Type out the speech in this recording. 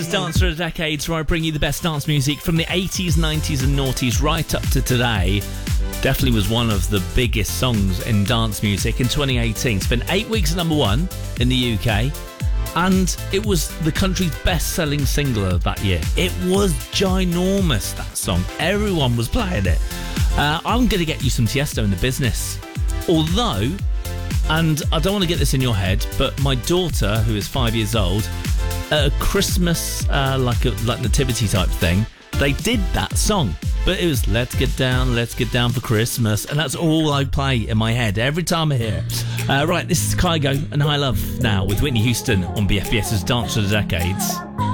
Dancer of the Decades, where I bring you the best dance music from the 80s, 90s and noughties right up to today. Definitely was one of the biggest songs in dance music in 2018. Spent 8 weeks at number one in the UK, and it was the country's best-selling single of that year. It was ginormous, that song. Everyone was playing it. I'm going to get you some Tiesto in the business. Although, and I don't want to get this in your head, but my daughter, who is 5 years old, at a Christmas like nativity type thing, they did that song, but it was let's get down for Christmas, and that's all I play in my head every time I hear it. Right, this is Kygo and High Love now with Whitney Houston on BFBS's Dance of the Decades.